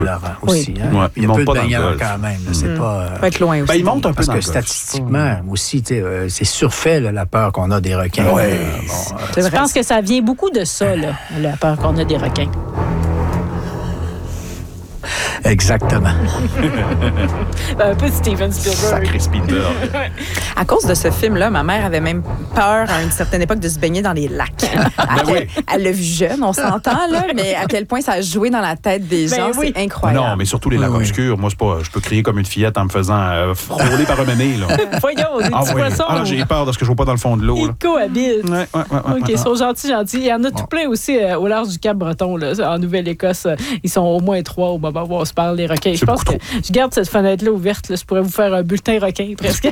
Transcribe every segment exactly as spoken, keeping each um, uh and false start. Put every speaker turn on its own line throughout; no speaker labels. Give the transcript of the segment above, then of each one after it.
Laurent aussi.
Oui.
Hein?
Ouais,
il y a peu de baigneurs
quand
quand même. Là, c'est
mmh.
pas,
euh... Faut être loin aussi.
Ben, ils montent un peu
parce
dans
que
le statistiquement golf. Aussi, euh, c'est surfait là, la peur qu'on a des requins.
Ouais.
Euh, bon,
euh, je pense que ça vient beaucoup de ça, là, la peur qu'on a des requins.
Exactement.
Un peu de Steven Spielberg.
Sacré Spielberg.
À cause de ce film-là, ma mère avait même peur à une certaine époque de se baigner dans les lacs.
Ben
quel...
oui.
Elle l'a vu jeune, on s'entend, là, mais à quel point ça a joué dans la tête des gens, ben oui. C'est incroyable.
Non, mais surtout les lacs oui, obscurs. Moi, c'est pas, je peux crier comme une fillette en me faisant euh, frôler par un méné.
Voyons, des
ah,
petits
oui.
poissons.
Ah, j'ai peur de ce que je vois pas dans le fond de l'eau.
Ils cohabitent.
Ouais, ouais, ouais,
OK, ils sont gentils, gentils. Il y en a tout plein aussi euh, au large du Cap-Breton, là, en Nouvelle-Écosse. Ils sont au moins trois au moment où on se parle, les requins. Je pense que je garde cette fenêtre-là ouverte. Là, je pourrais vous faire un bulletin requin presque.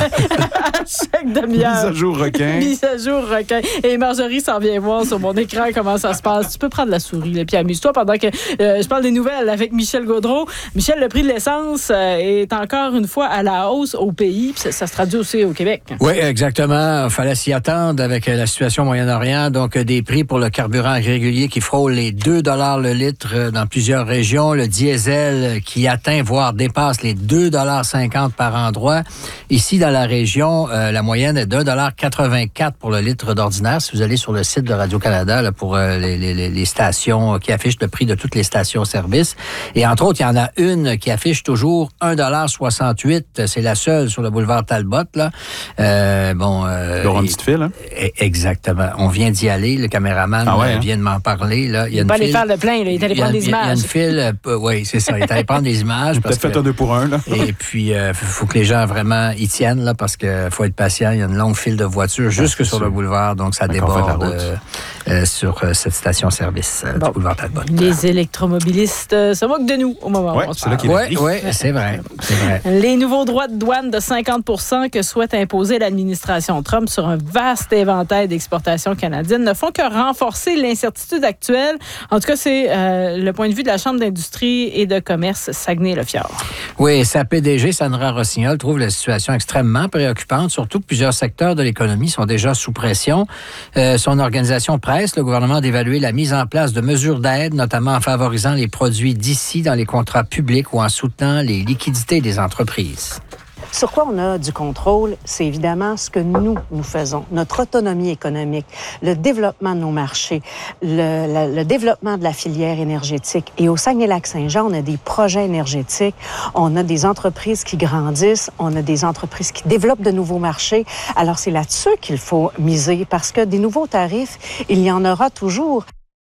À chaque demi-heure.
Mise à jour requin.
Mise à jour requin. Et Marjorie s'en vient voir sur mon écran comment ça se passe. Tu peux prendre la souris là, puis amuse-toi pendant que euh, je parle des nouvelles avec Michel Gaudreault. Michel, le prix de l'essence euh, est encore une fois à la hausse au pays. Puis ça, ça se traduit aussi au Québec.
Oui, exactement. Il fallait s'y attendre avec la situation au Moyen-Orient. Donc, des prix pour le carburant régulier qui frôlent les deux dollars le litre dans plusieurs régions. Le diesel qui atteint, voire dépasse les deux dollars cinquante par endroit. Ici, dans la région, euh, la moyenne est d'un dollar quatre-vingt-quatre pour le litre d'ordinaire. Si vous allez sur le site de Radio-Canada là, pour euh, les, les, les stations qui affichent le prix de toutes les stations-service. Et entre autres, il y en a une qui affiche toujours un dollar soixante-huit. C'est la seule sur le boulevard Talbot. Là. Euh, bon, euh,
Laurent Petitfil, hein?
Exactement. On vient d'y aller. Le caméraman ah ouais, hein? vient de m'en parler. Là. Il y a
il
une
pas
file,
aller faire le plein. Là. Il est allé prendre des images.
Il y a une file. Euh, oui, c'est ça. Il est allé prendre des images.
Peut-être fait un deux pour un. Là.
Et puis, il euh, faut que les gens vraiment y tiennent là, parce qu'il faut être patient. Il y a une longue file de voitures jusque sur sûr. le boulevard. Donc, ça déborde euh, euh, sur euh, cette station-service euh, bon. du boulevard Talbot.
Les électromobilistes euh, se moquent de nous au moment
ouais,
où on se
parle.
Oui, ouais, c'est vrai, c'est vrai.
Les nouveaux droits de douane de cinquante pour cent que souhaite imposer l'administration Trump sur un vaste éventail d'exportations canadiennes ne font que renforcer l'incertitude actuelle. En tout cas, c'est euh, le point de vue de la Chambre d'industrie et de commerce Saguenay-le-Fjord.
Oui, sa P D G, Sandra Rossignol, trouve la situation extrêmement préoccupante, surtout que plusieurs secteurs de l'économie sont déjà sous pression. Euh, son organisation presse le gouvernement d'évaluer la mise en place de mesures d'aide, notamment en favorisant les produits d'ici dans les contrats publics ou en soutenant les liquidités des entreprises.
Sur quoi on a du contrôle, c'est évidemment ce que nous, nous faisons, notre autonomie économique, le développement de nos marchés, le, le, le développement de la filière énergétique. Et au Saguenay-Lac-Saint-Jean, on a des projets énergétiques, on a des entreprises qui grandissent, on a des entreprises qui développent de nouveaux marchés. Alors, c'est là-dessus qu'il faut miser parce que des nouveaux tarifs, il y en aura toujours.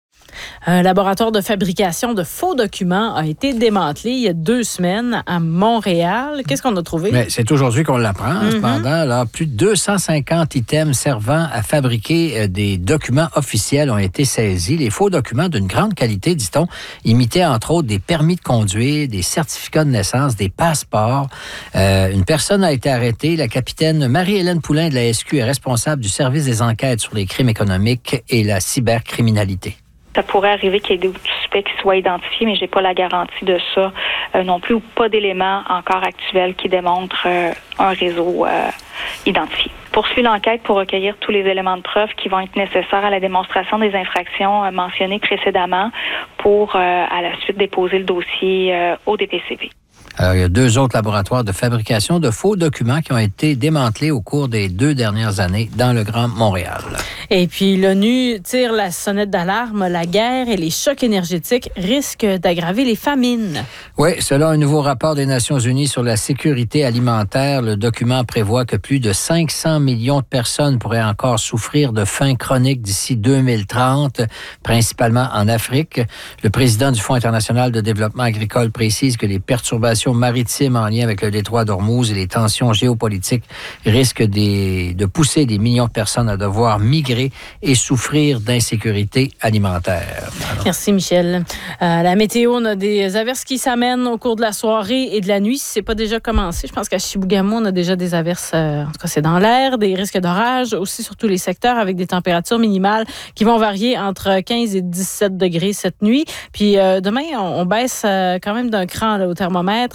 Un laboratoire de fabrication de faux documents a été démantelé il y a deux semaines à Montréal. Qu'est-ce qu'on a trouvé?
Mais c'est aujourd'hui qu'on l'apprend. Mm-hmm. Cependant, alors, plus de deux cent cinquante items servant à fabriquer des documents officiels ont été saisis. Les faux documents d'une grande qualité, dit-on, imitaient entre autres des permis de conduire, des certificats de naissance, des passeports. Euh, une personne a été arrêtée. La capitaine Marie-Hélène Poulain de la S Q est responsable du service des enquêtes sur les crimes économiques et la cybercriminalité.
Ça pourrait arriver qu'il y ait des suspects qui soient identifiés, mais j'ai pas la garantie de ça euh, non plus, ou pas d'éléments encore actuels qui démontrent euh, un réseau euh, identifié. Poursuit l'enquête pour recueillir tous les éléments de preuve qui vont être nécessaires à la démonstration des infractions euh, mentionnées précédemment pour, euh, à la suite, déposer le dossier euh, au D P C P.
Alors, il y a deux autres laboratoires de fabrication de faux documents qui ont été démantelés au cours des deux dernières années dans le Grand Montréal.
Et puis, l'ONU tire la sonnette d'alarme. La guerre et les chocs énergétiques risquent d'aggraver les famines.
Oui, selon un nouveau rapport des Nations unies sur la sécurité alimentaire, le document prévoit que plus de cinq cents millions de personnes pourraient encore souffrir de faim chronique d'ici deux mille trente, principalement en Afrique. Le président du Fonds international de développement agricole précise que les perturbations maritimes en lien avec le détroit d'Ormuz et les tensions géopolitiques risquent des, de pousser des millions de personnes à devoir migrer et souffrir d'insécurité alimentaire. Alors.
Merci, Michel. Euh, la météo, on a des averses qui s'amènent au cours de la soirée et de la nuit. Si ce n'est pas déjà commencé, je pense qu'à Chibougamau, on a déjà des averses, euh, en tout cas, c'est dans l'air, des risques d'orage aussi sur tous les secteurs avec des températures minimales qui vont varier entre quinze et dix-sept degrés cette nuit. Puis euh, demain, on, on baisse euh, quand même d'un cran là, au thermomètre.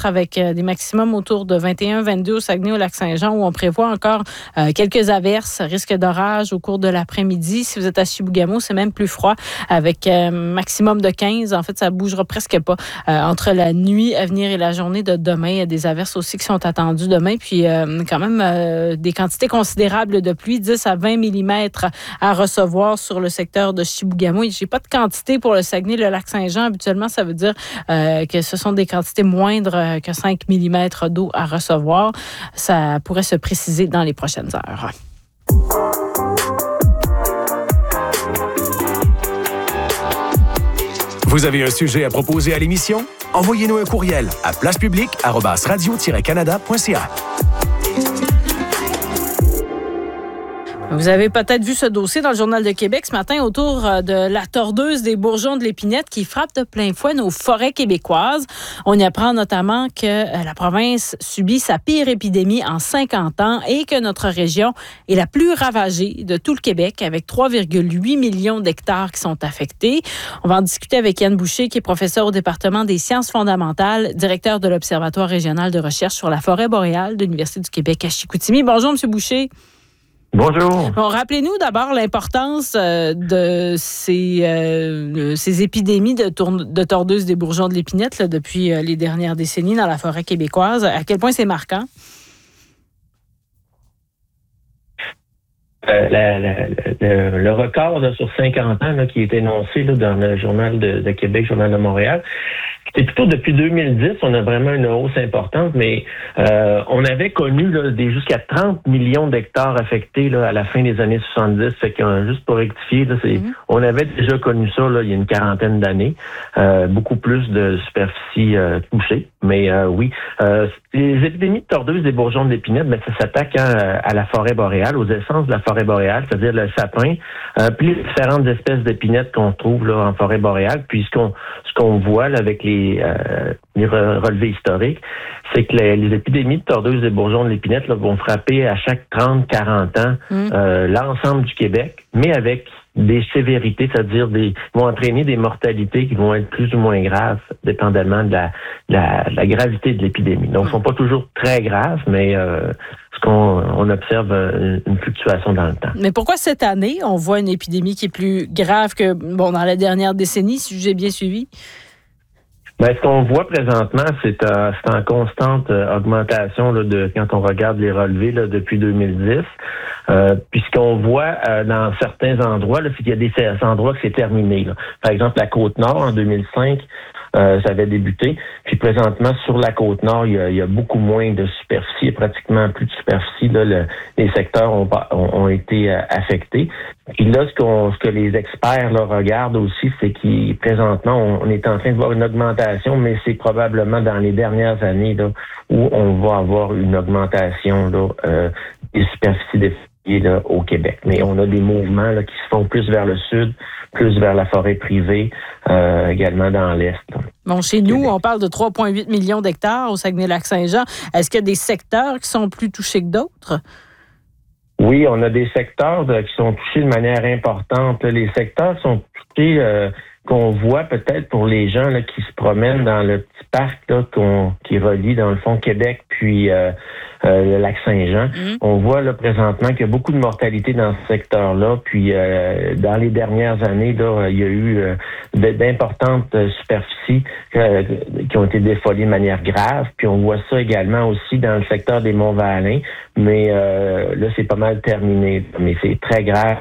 millimètres avec euh, des maximums autour de vingt et un vingt-deux au Saguenay, au Lac-Saint-Jean, où on prévoit encore euh, quelques averses, risque d'orage au cours de l'après-midi. Si vous êtes à Chibougamau, c'est même plus froid avec euh, maximum de quinze. En fait, ça bougera presque pas euh, entre la nuit à venir et la journée de demain. Il y a des averses aussi qui sont attendues demain. Puis euh, quand même euh, des quantités considérables de pluie, dix à vingt millimètres à recevoir sur le secteur de Chibougamau. J'ai pas de quantité pour le Saguenay, le Lac-Saint-Jean. Habituellement, ça veut dire euh, que ce sont des quantités moindres que cinq millimètres d'eau à recevoir. Ça pourrait se préciser dans les prochaines heures.
Vous avez un sujet à proposer à l'émission? Envoyez-nous un courriel à placepublique arobase radio tiret canada point c a.
Vous avez peut-être vu ce dossier dans le Journal de Québec ce matin autour de la tordeuse des bourgeons de l'épinette qui frappe de plein fouet nos forêts québécoises. On y apprend notamment que la province subit sa pire épidémie en cinquante ans et que notre région est la plus ravagée de tout le Québec avec trois virgule huit millions d'hectares qui sont affectés. On va en discuter avec Yann Boucher qui est professeur au département des sciences fondamentales, directeur de l'Observatoire régional de recherche sur la forêt boréale de l'Université du Québec à Chicoutimi. Bonjour, M. Boucher.
Bonjour.
Bon, rappelez-nous d'abord l'importance euh, de ces, euh, ces épidémies de, tourne, de tordeuses des bourgeons de l'épinette là, depuis euh, les dernières décennies dans la forêt québécoise. À quel point c'est marquant?
Euh, la, la, le, le record là, sur cinquante ans là, qui est énoncé là, dans le Journal de, de Québec, Journal de Montréal, c'est plutôt depuis deux mille dix, on a vraiment une hausse importante, mais euh, on avait connu là, des jusqu'à trente millions d'hectares affectés là, à la fin des années soixante-dix. Fait que, juste pour rectifier, là, c'est, mm-hmm. on avait déjà connu ça là, il y a une quarantaine d'années, euh, beaucoup plus de superficie euh, touchée. Mais euh, oui, euh, les épidémies de tordeuses des bourgeons de l'épinette, ben, ça s'attaque hein, à la forêt boréale, aux essences de la forêt boréale, c'est-à-dire le sapin, euh, puis les différentes espèces d'épinettes qu'on trouve là, en forêt boréale. Puis ce qu'on, ce qu'on voit là, avec les, euh, les relevés historiques, c'est que les, les épidémies de tordeuses des bourgeons de l'épinette là, vont frapper à chaque trente à quarante ans mmh. euh, l'ensemble du Québec, mais avec des sévérités, c'est-à-dire des vont entraîner des mortalités qui vont être plus ou moins graves, dépendamment de la, de la, de la gravité de l'épidémie. Donc, ils ne sont pas toujours très graves, mais euh, ce qu'on on observe une, une fluctuation dans le temps.
Mais pourquoi cette année, on voit une épidémie qui est plus grave que bon dans la dernière décennie, si j'ai bien suivi?
Ben, ce qu'on voit présentement, c'est, euh, c'est en constante euh, augmentation là, de quand on regarde les relevés là, depuis deux mille dix. Euh, puis ce qu'on voit euh, dans certains endroits, là, c'est qu'il y a des endroits que c'est terminé. Là. Par exemple, la Côte-Nord, en deux mille cinq, euh, ça avait débuté. Puis présentement, sur la Côte-Nord, il y a, il y a beaucoup moins de superficie, il y a pratiquement plus de superficie. Là, le, les secteurs ont, ont, ont été euh, affectés. Puis là, ce, qu'on, ce que les experts là, regardent aussi, c'est qu'il présentement, on, on est en train de voir une augmentation, mais c'est probablement dans les dernières années là, où on va avoir une augmentation là, euh, des superficies définies là, au Québec. Mais on a des mouvements là, qui se font plus vers le sud, plus vers la forêt privée, euh, également dans l'Est. Là.
Bon, chez nous, Québec. On parle de trois virgule huit millions d'hectares au Saguenay-Lac-Saint-Jean. Est-ce qu'il y a des secteurs qui sont plus touchés que d'autres?
Oui, on a des secteurs de, qui sont touchés de manière importante. Les secteurs sont touchés, euh, qu'on voit peut-être pour les gens là, qui se promènent dans le petit parc là, qu'on, qui relie dans le fond Québec puis euh, euh, le Lac-Saint-Jean. Mmh. On voit là présentement qu'il y a beaucoup de mortalité dans ce secteur-là. Puis euh, dans les dernières années, là, il y a eu euh, d'importantes superficies euh, qui ont été défoliées de manière grave. Puis on voit ça également aussi dans le secteur des Monts-Valin. Mais euh, là, c'est pas mal terminé. Mais c'est très grave.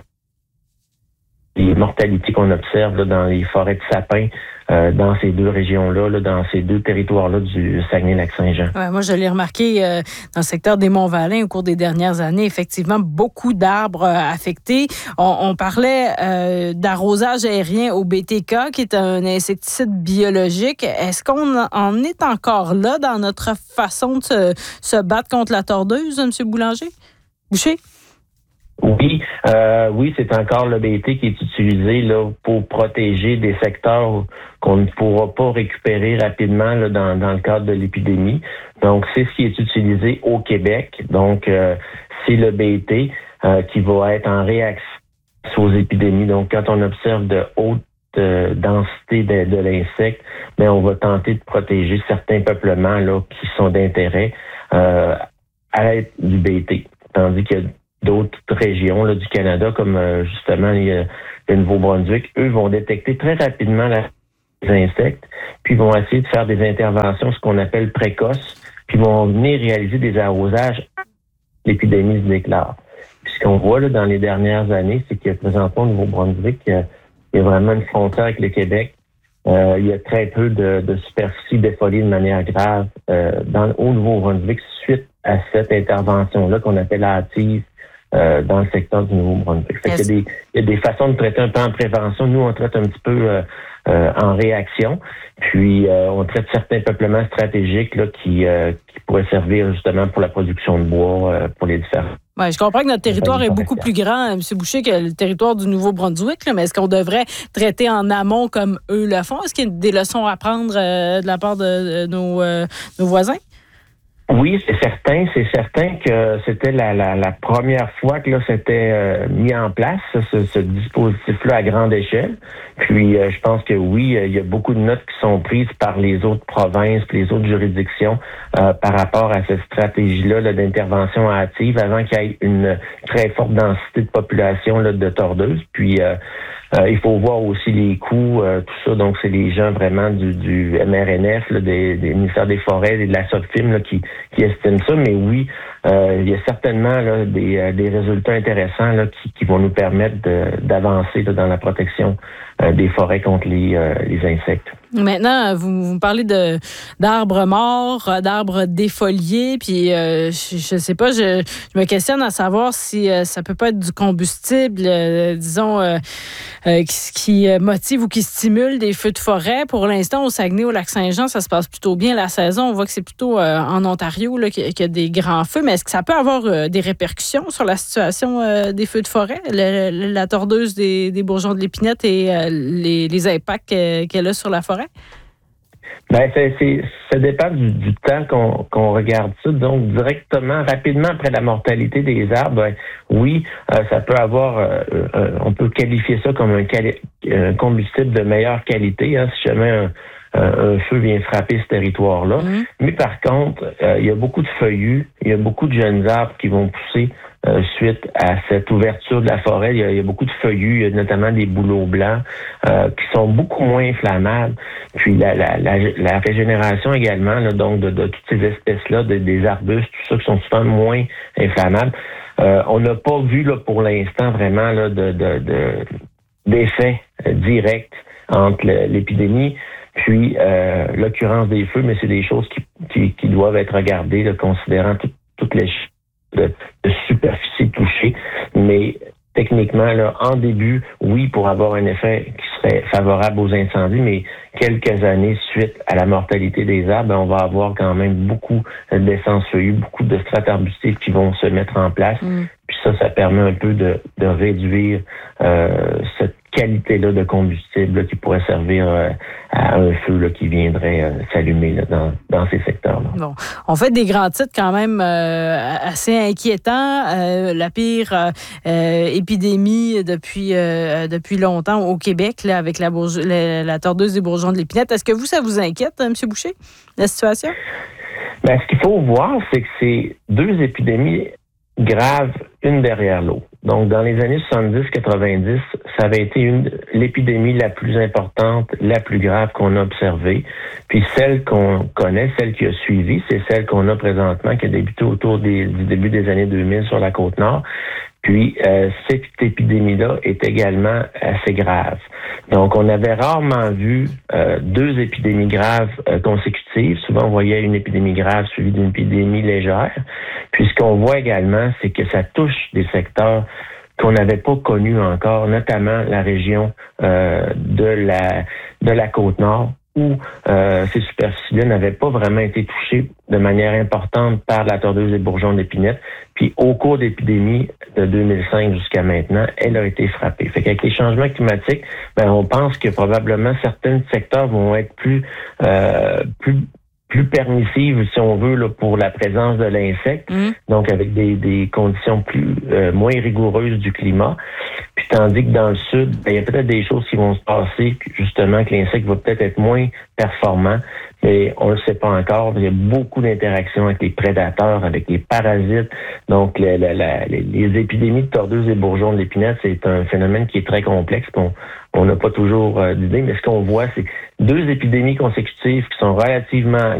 Les mortalités qu'on observe là, dans les forêts de sapins, euh, dans ces deux régions-là, là, dans ces deux territoires-là du Saguenay-Lac-Saint-Jean.
Ouais, moi, je l'ai remarqué euh, dans le secteur des Monts-Valin au cours des dernières années. Effectivement, beaucoup d'arbres euh, affectés. On, on parlait euh, d'arrosage aérien au B T K, qui est un insecticide biologique. Est-ce qu'on en est encore là dans notre façon de se, se battre contre la tordeuse, M. Boulanger? Boucher?
Oui, euh, oui, c'est encore le B T qui est utilisé là pour protéger des secteurs qu'on ne pourra pas récupérer rapidement là, dans, dans le cadre de l'épidémie. Donc, c'est ce qui est utilisé au Québec. Donc, euh, c'est le B T euh, qui va être en réaction aux épidémies. Donc, quand on observe de hautes euh, densité de, de l'insecte, mais on va tenter de protéger certains peuplements là qui sont d'intérêt euh, à l'aide du B T. Tandis qu'il y a d'autres régions là, du Canada, comme euh, justement il y a le Nouveau-Brunswick, eux vont détecter très rapidement la, les insectes, puis vont essayer de faire des interventions, ce qu'on appelle précoces, puis vont venir réaliser des arrosages. L'épidémie se déclare. Puis ce qu'on voit là, dans les dernières années, c'est que présentement au Nouveau-Brunswick, il y a, il y a vraiment une frontière avec le Québec. Euh, il y a très peu de, de superficie défoliée de manière grave euh, dans, au Nouveau-Brunswick suite à cette intervention-là qu'on appelle hâtive euh, dans le secteur du Nouveau-Brunswick. Fait qu'il y a des, il y a des façons de traiter un peu en prévention. Nous, on traite un petit peu euh, euh, en réaction. Puis, euh, on traite certains peuplements stratégiques là, qui, euh, qui pourraient servir justement pour la production de bois, euh, pour les différents.
Ouais, je comprends que notre territoire est beaucoup plus grand, M. Boucher, que le territoire du Nouveau-Brunswick, là, mais est-ce qu'on devrait traiter en amont comme eux le font? Est-ce qu'il y a des leçons à prendre euh, de la part de, de nos, euh, nos voisins?
Oui, c'est certain. C'est certain que c'était la, la, la première fois que là c'était euh, mis en place, ce, ce dispositif-là à grande échelle. Puis, euh, je pense que oui, il y a beaucoup de notes qui sont prises par les autres provinces, les autres juridictions euh, par rapport à cette stratégie-là là, d'intervention hâtive avant qu'il y ait une très forte densité de population là, de tordeuses. Puis, euh, Euh, il faut voir aussi les coûts, euh, tout ça. Donc, c'est les gens vraiment du, du M R N F, là, des, des ministères des Forêts et de la SOCFIM là, qui, qui estiment ça. Mais oui, euh, il y a certainement là, des, euh, des résultats intéressants là, qui, qui vont nous permettre de, d'avancer là, dans la protection euh, des forêts contre les, euh, les insectes.
Maintenant, vous, vous me parlez de d'arbres morts, d'arbres défoliés, puis euh, je, je sais pas, je, je me questionne à savoir si euh, ça peut pas être du combustible, euh, disons, euh, euh, qui, qui motive ou qui stimule des feux de forêt. Pour l'instant, au Saguenay, au Lac-Saint-Jean, ça se passe plutôt bien la saison. On voit que c'est plutôt euh, en Ontario là, qu'il y a des grands feux, mais est-ce que ça peut avoir euh, des répercussions sur la situation euh, des feux de forêt, le, la tordeuse des, des bourgeons de l'épinette et euh, les, les impacts qu'elle, qu'elle a sur la forêt?
Ben, c'est, c'est, ça dépend du, du temps qu'on, qu'on regarde ça. Donc, directement, rapidement après la mortalité des arbres, ben, oui, euh, ça peut avoir, euh, euh, on peut qualifier ça comme un, quali- un combustible de meilleure qualité, hein, si jamais un, un feu vient frapper ce territoire-là. Mmh. Mais par contre, euh, il y a beaucoup de feuillus, il y a beaucoup de jeunes arbres qui vont pousser Euh, suite à cette ouverture de la forêt. Il y a, il y a beaucoup de feuillus, il y a notamment des bouleaux blancs euh, qui sont beaucoup moins inflammables. Puis la, la, la, la régénération également, là, donc de, de toutes ces espèces-là, de, des arbustes, tout ça, qui sont souvent moins inflammables. Euh, on n'a pas vu là pour l'instant vraiment là, de, de, de, d'effet euh, direct entre le, l'épidémie puis euh, l'occurrence des feux, mais c'est des choses qui, qui, qui doivent être regardées, là, considérant tout, toutes les De, de superficie touchée, mais techniquement, là, en début, oui, pour avoir un effet qui serait favorable aux incendies, mais quelques années suite à la mortalité des arbres, on va avoir quand même beaucoup d'essences feuillues, beaucoup de strates arbustives qui vont se mettre en place. Mmh. Puis ça, ça permet un peu de, de réduire euh, cette qualité-là de combustible là, qui pourrait servir euh, à un feu là, qui viendrait euh, s'allumer là, dans, dans ces secteurs-là.
Bon. On fait des grands titres quand même euh, assez inquiétants. Euh, la pire euh, épidémie depuis, euh, depuis longtemps au Québec là, avec la, bourge- la, la tordeuse des bourgeons de l'épinette. Est-ce que vous, ça vous inquiète, M. Boucher, la situation?
Ben, ce qu'il faut voir, c'est que c'est deux épidémies graves, une derrière l'autre. Donc, dans les années soixante-dix quatre-vingt-dix, ça avait été une, l'épidémie la plus importante, la plus grave qu'on a observée. Puis celle qu'on connaît, celle qui a suivi, c'est celle qu'on a présentement, qui a débuté autour des, du début des années deux mille sur la Côte-Nord. Puis, euh, cette épidémie-là est également assez grave. Donc, on avait rarement vu euh, deux épidémies graves euh, consécutives. Souvent, on voyait une épidémie grave suivie d'une épidémie légère. Puis, ce qu'on voit également, c'est que ça touche des secteurs qu'on n'avait pas connus encore, notamment la région euh, de la de la Côte-Nord, où euh, ces superficies-là n'avaient pas vraiment été touchées de manière importante par la tordeuse des bourgeons d'épinette. Puis au cours de l'épidémie de deux mille cinq jusqu'à maintenant, elle a été frappée. Fait qu'avec les changements climatiques, ben on pense que probablement certains secteurs vont être plus euh, plus plus permissive, si on veut, là, pour la présence de l'insecte, mmh. donc avec des, des conditions plus euh, moins rigoureuses du climat. Puis tandis que dans le sud, ben, il y a peut-être des choses qui vont se passer, justement, que l'insecte va peut-être être moins performant, mais on ne le sait pas encore. Il y a beaucoup d'interactions avec les prédateurs, avec les parasites. Donc, la, la, la, les, les épidémies de tordeuses et bourgeons de l'épinette, c'est un phénomène qui est très complexe. On on n'a pas toujours euh, d'idée, mais ce qu'on voit, c'est deux épidémies consécutives qui sont relativement